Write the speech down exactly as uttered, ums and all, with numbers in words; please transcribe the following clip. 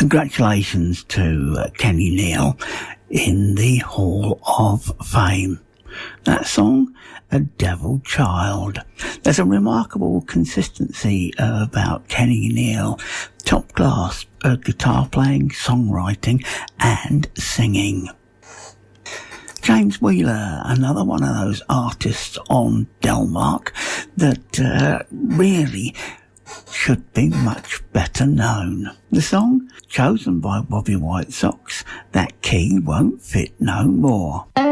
Congratulations to uh, Kenny Neal in the Hall of Fame. That song, A Devil Child. There's a remarkable consistency uh, about Kenny Neal. Top class uh, guitar playing, songwriting and singing. James Wheeler, another one of those artists on Delmark that uh, really should be much better known. The song, chosen by Bobby White Sox, That Key Won't Fit No More.